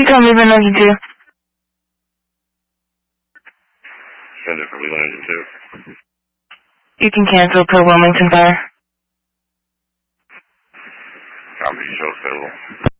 She told me leave engine 2. Send it for leave engine 2. You can cancel per Wilmington Fire. Copy, show available.